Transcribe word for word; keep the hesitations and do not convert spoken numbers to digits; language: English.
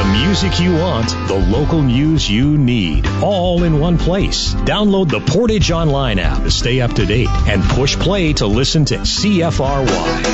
music you want, the local news you need, all in one place. Download the Portage Online app to stay up to date and push play to listen to C F R Y.